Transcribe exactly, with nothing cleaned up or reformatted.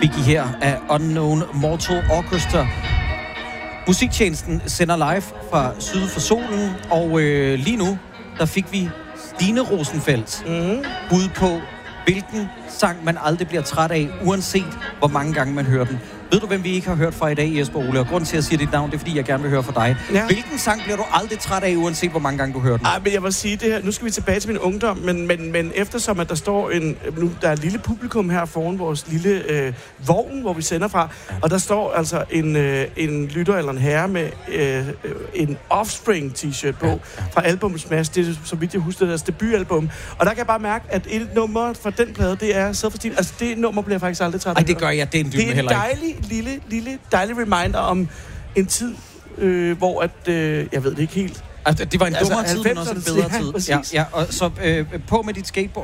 fik I her af Unknown Mortal Orchestra. Musiktjenesten sender live fra Syd for Solen, og øh, lige nu, der fik vi Stine Rosenfeldt mm. bud på, hvilken sang man aldrig bliver træt af, uanset hvor mange gange man hører den. Ved du, hvem vi ikke har hørt fra i dag, Jesper Ole? Og grunden til, at jeg siger dit navn, det er, fordi jeg gerne vil høre fra dig. Ja. Hvilken sang bliver du aldrig træt af, uanset hvor mange gange du hører den? Ej, men jeg vil sige det her. Nu skal vi tilbage til min ungdom, men, men, men eftersom at der står en... Nu, der er et lille publikum her foran vores lille øh, vogn, hvor vi sender fra, og der står altså en, øh, en lytter eller en herre med øh, en Offspring-t-shirt på, ja, ja. fra albumet Smash. Det er, så vidt jeg husker, deres debutalbum. Og der kan jeg bare mærke, at et nummer fra den plade, det er Self-Esteem. Altså, det nummer bliver jeg faktisk aldrig træt af. Ej, det gør jeg. Det er en Det er en dejlig, lille, lille, dejlig reminder om en tid, øh, hvor at, øh, jeg ved det ikke helt. Altså, det var en dummere altså, tid, men også en bedre tid. Ja, ja, og så øh, på med dit skateboard.